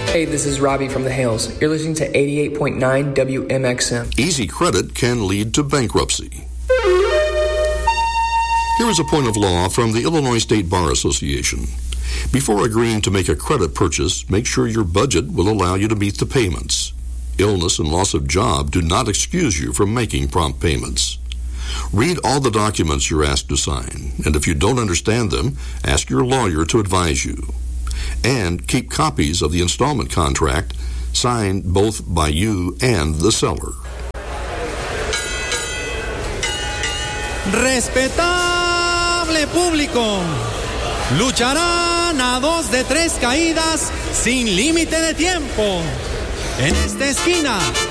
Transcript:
Hey, this is Robbie from the Hales. You're listening to 88.9 WMXM. Easy credit can lead to bankruptcy. Here is a point of law from the Illinois State Bar Association. Before agreeing to make a credit purchase, make sure your budget will allow you to meet the payments. Illness and loss of job do not excuse you from making prompt payments. Read all the documents you're asked to sign, and if you don't understand them, ask your lawyer to advise you. And keep copies of the installment contract signed both by you and the seller. Respetable público, lucharán a 2 de 3 caídas sin límite de tiempo. En esta esquina